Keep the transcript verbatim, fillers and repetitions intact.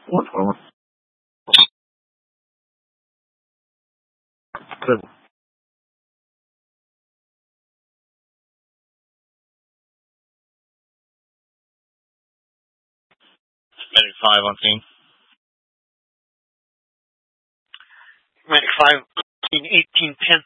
What's wrong? Good. Medic five on scene. Medic five, eighteen ten.